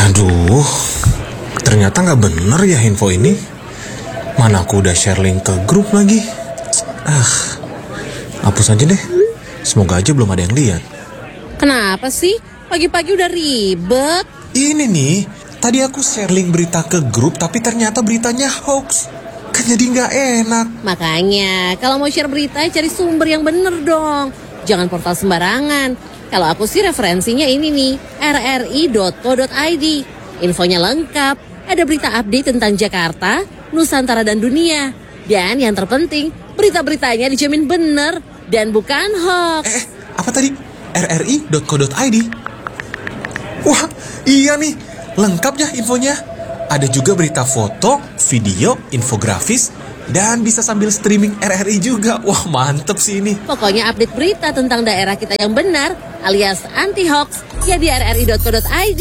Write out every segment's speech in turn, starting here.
Aduh, ternyata nggak bener ya info ini. Mana aku udah share link ke grup lagi. Hapus aja deh. Semoga aja belum ada yang lihat. Kenapa sih? Pagi-pagi udah ribet. Ini nih, tadi aku share link berita ke grup, tapi ternyata beritanya hoax. Kan jadi nggak enak. Makanya, kalau mau share berita, cari sumber yang bener dong. Jangan portal sembarangan. Kalau aku sih referensinya ini nih, rri.co.id. Infonya lengkap, ada berita update tentang Jakarta, Nusantara dan dunia. Dan yang terpenting, berita-beritanya dijamin bener dan bukan hoax. Apa tadi? rri.co.id? Wah, iya nih, lengkap ya infonya. Ada juga berita foto, video, infografis, dan bisa sambil streaming RRI juga. Wah, mantep sih ini. Pokoknya update berita tentang daerah kita yang benar, alias anti-hoax, ya di rri.co.id.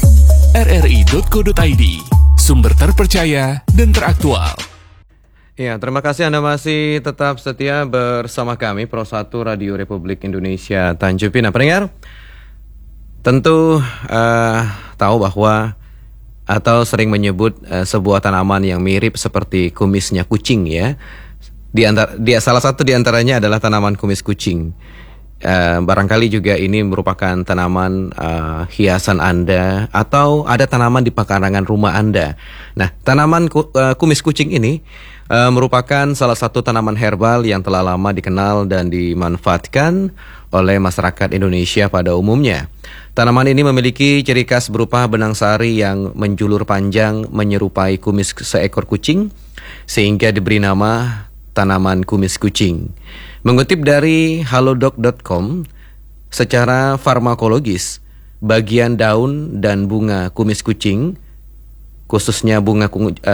rri.co.id, sumber terpercaya dan teraktual. Ya, terima kasih Anda masih tetap setia bersama kami, Pro 1 Radio Republik Indonesia Tanjung Pinang. Pendengar, tentu tahu bahwa atau sering menyebut sebuah tanaman yang mirip seperti kumisnya kucing ya. Salah satu di antaranya adalah tanaman kumis kucing. Barangkali juga ini merupakan tanaman hiasan Anda atau ada tanaman di pekarangan rumah Anda. Nah, tanaman kumis kucing ini merupakan salah satu tanaman herbal yang telah lama dikenal dan dimanfaatkan oleh masyarakat Indonesia pada umumnya. Tanaman ini memiliki ciri khas berupa benang sari yang menjulur panjang menyerupai kumis seekor kucing, sehingga diberi nama tanaman kumis kucing. Mengutip dari halodoc.com, secara farmakologis, bagian daun dan bunga kumis kucing, khususnya bunga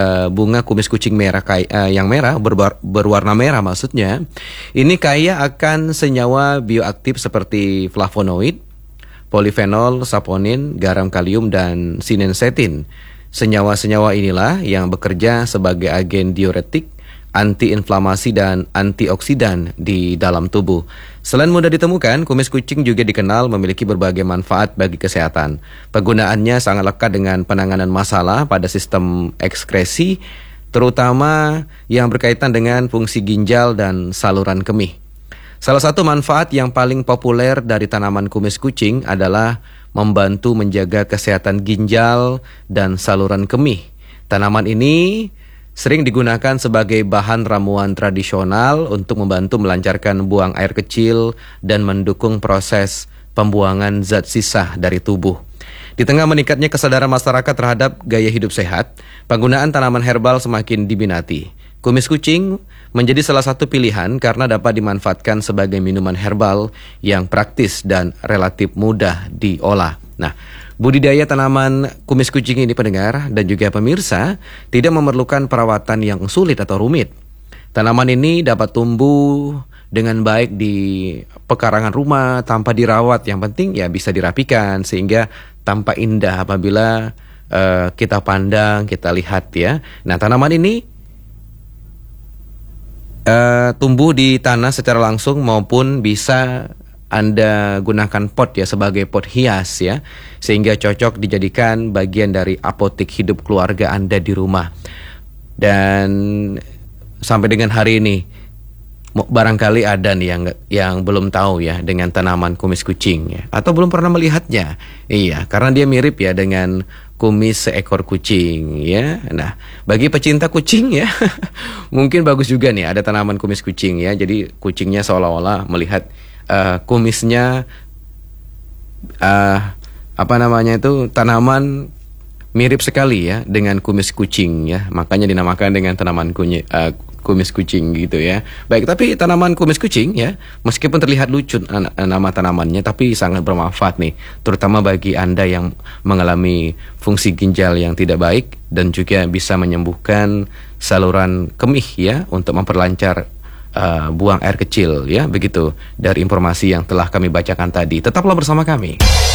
kumis kucing merah yang merah berwarna merah maksudnya, ini kaya akan senyawa bioaktif seperti flavonoid, polifenol, saponin, garam kalium, dan sinensetin. Senyawa-senyawa inilah yang bekerja sebagai agen diuretik, antiinflamasi, dan antioksidan di dalam tubuh. Selain mudah ditemukan, kumis kucing juga dikenal memiliki berbagai manfaat bagi kesehatan. Penggunaannya sangat lekat dengan penanganan masalah pada sistem ekskresi, terutama yang berkaitan dengan fungsi ginjal dan saluran kemih. Salah satu manfaat yang paling populer dari tanaman kumis kucing adalah membantu menjaga kesehatan ginjal dan saluran kemih. Tanaman ini sering digunakan sebagai bahan ramuan tradisional untuk membantu melancarkan buang air kecil dan mendukung proses pembuangan zat sisa dari tubuh. Di tengah meningkatnya kesadaran masyarakat terhadap gaya hidup sehat, penggunaan tanaman herbal semakin diminati. Kumis kucing menjadi salah satu pilihan karena dapat dimanfaatkan sebagai minuman herbal yang praktis dan relatif mudah diolah. Nah, budidaya tanaman kumis kucing ini pendengar dan juga pemirsa tidak memerlukan perawatan yang sulit atau rumit. Tanaman ini dapat tumbuh dengan baik di pekarangan rumah tanpa dirawat. Yang penting ya bisa dirapikan sehingga tampak indah apabila kita pandang, kita lihat ya. Nah, tanaman ini tumbuh di tanah secara langsung maupun bisa Anda gunakan pot ya sebagai pot hias ya, sehingga cocok dijadikan bagian dari apotek hidup keluarga Anda di rumah. Dan sampai dengan hari ini barangkali ada nih yang belum tahu ya dengan tanaman kumis kucing ya, atau belum pernah melihatnya. Iya, karena dia mirip ya dengan kumis seekor kucing ya. Nah, bagi pecinta kucing ya, mungkin bagus juga nih ada tanaman kumis kucing ya. Jadi kucingnya seolah-olah melihat kumisnya tanaman mirip sekali ya dengan kumis kucing ya. Makanya dinamakan dengan tanaman kumis kucing gitu ya. Baik, tapi tanaman kumis kucing ya, meskipun terlihat lucu nama tanamannya, tapi sangat bermanfaat nih, terutama bagi Anda yang mengalami fungsi ginjal yang tidak baik dan juga bisa menyembuhkan saluran kemih ya, untuk memperlancar buang air kecil ya. Begitu dari informasi yang telah kami bacakan tadi. Tetaplah bersama kami.